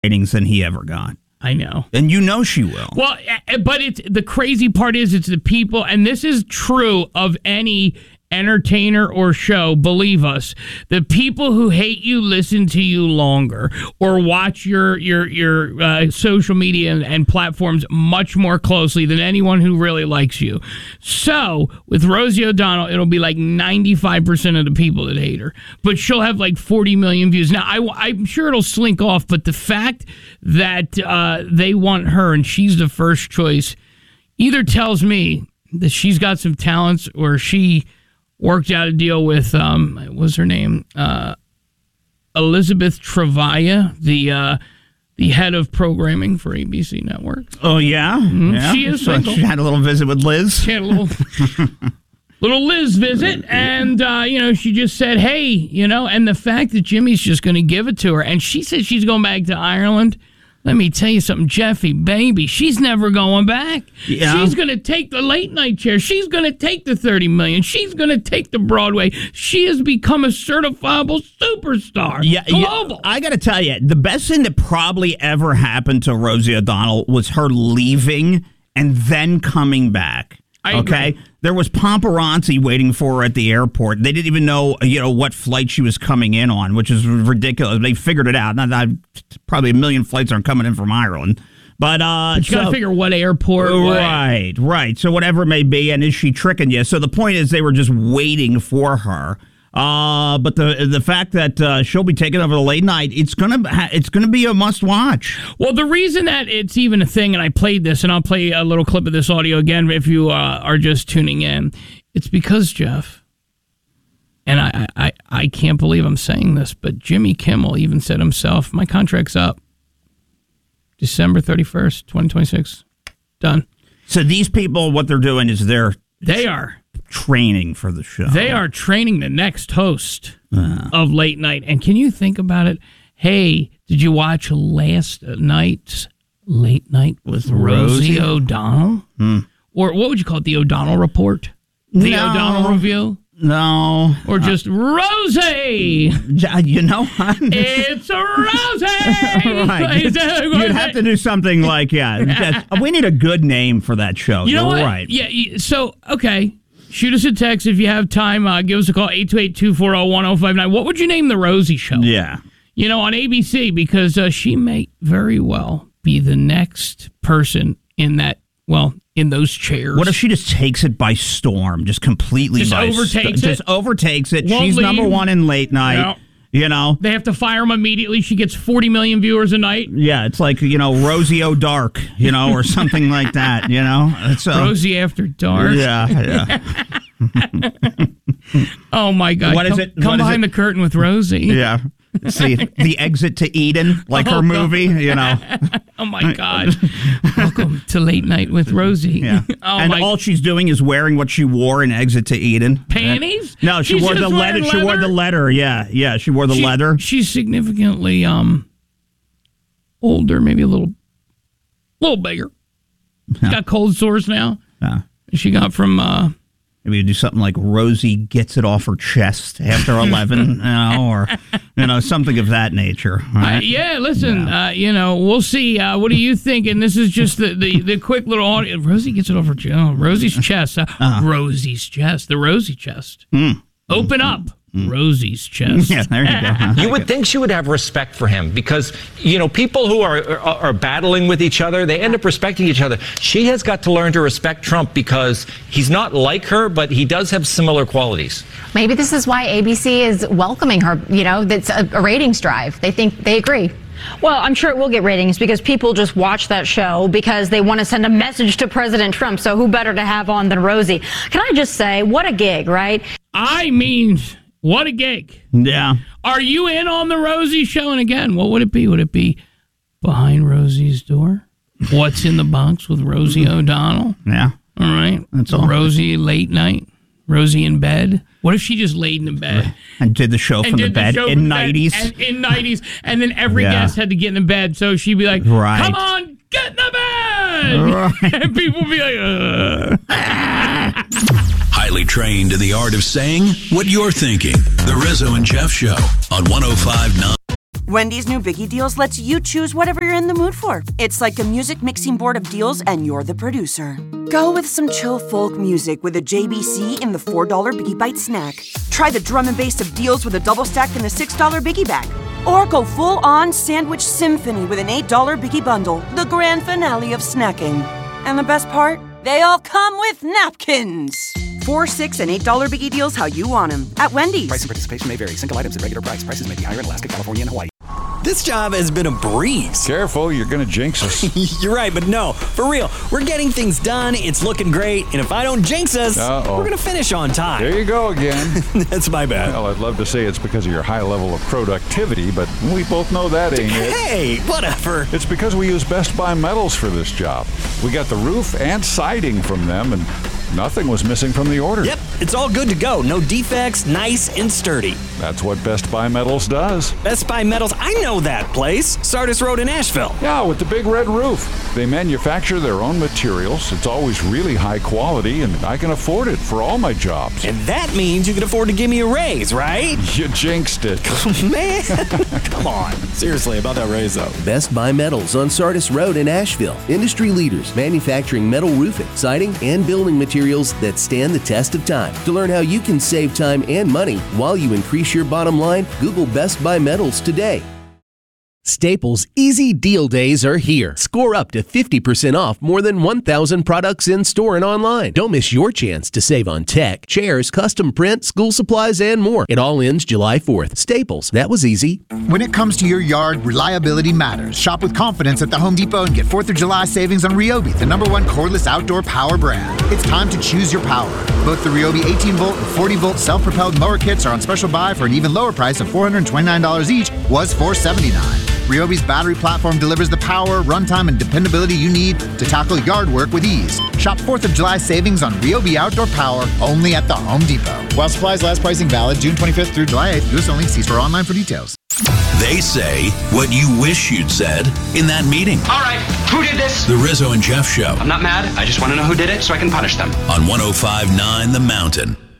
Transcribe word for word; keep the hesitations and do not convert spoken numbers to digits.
ratings than he ever got. I know. And you know she will. Well, but it's the crazy part is it's the people, and this is true of any entertainer or show, believe us, the people who hate you listen to you longer or watch your your your uh, social media and, and platforms much more closely than anyone who really likes you. So with Rosie O'Donnell, it'll be like ninety-five percent of the people that hate her, but she'll have like forty million views. Now I, I'm sure it'll slink off, but the fact that uh, they want her and she's the first choice either tells me that she's got some talents or she worked out a deal with, um, what was her name? Uh, Elizabeth Travaia, the uh, the head of programming for A B C Network. Oh, yeah? Mm-hmm. yeah. She is so single. She had a little visit with Liz. She had a little, little Liz visit, and, uh, you know, she just said, hey, you know, and the fact that Jimmy's just going to give it to her, and she said she's going back to Ireland. Let me tell you something, Jeffy, baby, she's never going back. Yeah. She's going to take the late night chair. She's going to take the thirty million dollars. She's going to take the Broadway. She has become a certifiable superstar. Yeah, global. Yeah, I got to tell you, the best thing that probably ever happened to Rosie O'Donnell was her leaving and then coming back. I okay, agree. There was paparazzi waiting for her at the airport. They didn't even know, you know, what flight she was coming in on, which is ridiculous. They figured it out. Not, not, probably a million flights aren't coming in from Ireland, but uh, But you got to so- figure what airport. what- right, right. So whatever it may be, and is she tricking you? So the point is, they were just waiting for her. Uh, but the the fact that uh, she'll be taking over the late night, it's gonna ha- it's gonna be a must watch. Well, the reason that it's even a thing, and I played this, and I'll play a little clip of this audio again if you uh, are just tuning in, it's because, Jeff, and I, I, I can't believe I'm saying this, but Jimmy Kimmel even said himself, my contract's up. December thirty-first, twenty twenty-six. Done. So these people, what they're doing is they're They are. training for the show. They are training the next host Uh. of late night. And can you think about it? Hey, did you watch last night's late night with Rosie, Rosie? O'Donnell? Hmm. Or what would you call it? The O'Donnell Report? The No. O'Donnell Review? No. Or just Rosie? Uh, you know, It's a Rosie! right. Is that- You'd have to do something like, yeah, just- we need a good name for that show. You know You're what? right. Yeah. y- So, okay. Shoot us a text if you have time. Uh, give us a call, eight two eight, two four zero, one zero five nine. What would you name the Rosie show? Yeah. You know, on A B C, because uh, she may very well be the next person in that, well, in those chairs. What if she just takes it by storm, just completely Just by overtakes st- it? Just overtakes it. Won't She's leave. number one in late night. Yeah. You know? They have to fire him immediately. She gets forty million viewers a night. Yeah, it's like, you know, Rosie O'Dark, you know, or something like that, you know? It's, uh, Rosie After Dark. Yeah, yeah. Oh, my God. What is come, it? Come What is behind it? the curtain with Rosie. Yeah. See, the exit to Eden, like Oh, her God. movie, you know. Oh, my God. Welcome to Late Night with Rosie. Yeah. Oh, and my all she's doing is wearing what she wore in Exit to Eden. Panties? No, she She's wore the just leather. wearing She wore the leather? leather. Yeah, yeah. She wore the She- leather. She's significantly um older, maybe a little, little bigger. She's got cold sores now. Yeah. She got from uh, Maybe you do something like Rosie gets it off her chest after eleven, you know, or you know, something of that nature. Uh, Right? yeah, listen, uh, you know, we'll see. Uh, what do you think? And this is just the, the, the quick little audio. Rosie gets it over oh, Rosie's chest. Uh, Uh-huh. Rosie's chest. The Rosie chest. Mm. Open up. Rosie's chest. Yeah, there you go. You would think she would have respect for him because, you know, people who are, are are battling with each other, they end up respecting each other. She has got to learn to respect Trump because he's not like her, but he does have similar qualities. Maybe this is why A B C is welcoming her. You know, that's a, a ratings drive. They think they agree. Well, I'm sure it will get ratings because people just watch that show because they want to send a message to President Trump. So who better to have on than Rosie? Can I just say, what a gig, right? I mean, what a gig. Yeah. Are you in on the Rosie show? And again, what would it be? Would it be Behind Rosie's Door? What's in the Box with Rosie O'Donnell? Yeah. All right. That's all. Rosie late night. Rosie in bed. What if she just laid in the bed And did the show and from the did bed show in from the bed nineties. and in nineties, and then every Yeah. guest had to get in the bed, so she'd be like, Right. "Come on, get in the bed," Right. and people would be like, Ugh. Highly trained in the art of saying what you're thinking. The Rizzo and Jeff Show on one oh five point nine. Wendy's new Biggie Deals lets you choose whatever you're in the mood for. It's like a music mixing board of deals, and you're the producer. Go with some chill folk music with a J B C in the four dollar Biggie Bite snack. Try the drum and bass of deals with a double stack in the six dollar Biggie Bag. Or go full-on sandwich symphony with an eight dollar Biggie Bundle, the grand finale of snacking. And the best part? They all come with napkins. Four, six, and eight dollar Biggie Deals how you want them at Wendy's. Price and participation may vary. Single items at regular price. Prices may be higher in Alaska, California, and Hawaii. This job has been a breeze. Careful, you're going to jinx us. You're right, but no, for real. We're getting things done. It's looking great. And if I don't jinx us, Uh-oh. we're going to finish on time. There you go again. That's my bad. Well, I'd love to say it's because of your high level of productivity, but we both know that ain't it. Hey, whatever. It's because we use Best Buy Metals for this job. We got the roof and siding from them, and nothing was missing from the order. Yep, it's all good to go. No defects, nice and sturdy. That's what Best Buy Metals does. Best Buy Metals, I know that place. Sardis Road in Asheville. Yeah, with the big red roof. They manufacture their own materials. It's always really high quality, and I can afford it for all my jobs. And that means you can afford to give me a raise, right? You jinxed it. Man, come on. Seriously, about that raise, though. Best Buy Metals on Sardis Road in Asheville. Industry leaders manufacturing metal roofing, siding, and building materials that stand the test of time. To learn how you can save time and money while you increase your bottom line, Google Best Buy Metals today. Staples Easy Deal Days are here. Score up to fifty percent off more than one thousand products in store and online. Don't miss your chance to save on tech, chairs, custom print, school supplies, and more. It all ends July fourth. Staples, that was easy. When it comes to your yard, reliability matters. Shop with confidence at the Home Depot and get fourth of July savings on Ryobi, the number one cordless outdoor power brand. It's time to choose your power. Both the Ryobi eighteen volt and forty volt self-propelled mower kits are on special buy for an even lower price of four hundred twenty-nine dollars each, was four hundred seventy-nine dollars. Ryobi's battery platform delivers the power, runtime, and dependability you need to tackle yard work with ease. Shop fourth of July savings on Ryobi Outdoor Power only at the Home Depot. While supplies last, pricing valid June twenty-fifth through July eighth. U S only. See store online for details. They say what you wish you'd said in that meeting. All right, who did this? The Rizzo and Jeff Show. I'm not mad. I just want to know who did it so I can punish them. On one oh five point nine The Mountain.